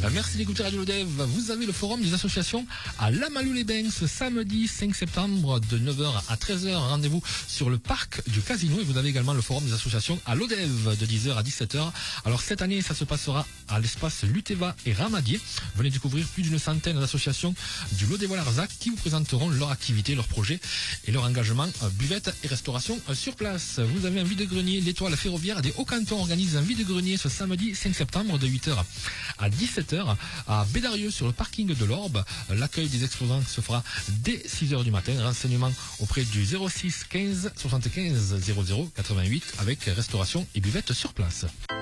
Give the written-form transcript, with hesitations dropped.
Merci d'écouter Radio Lodev. Vous avez le forum des associations à Lamalou-les-Bains ce samedi 5 septembre de 9h à 13h. Rendez-vous sur le parc du Casino et vous avez également le forum des associations à Lodev de 10h à 17h. Alors cette année, ça se passera à l'espace Luteva et Ramadier. Venez découvrir plus d'une centaine d'associations du Lodevo-Larzac qui vous présenteront leur activité, leurs projets et leur engagement buvette et restauration sur place. Vous avez un vide-grenier. L'Étoile ferroviaire des Hauts-Cantons organise un vide-grenier ce samedi 5 septembre de 8h à 17h à Bédarieux sur le parking de l'Orbe. L'accueil des exposants se fera dès 6h du matin. Renseignements auprès du 06 15 75 00 88 avec restauration et buvette sur place.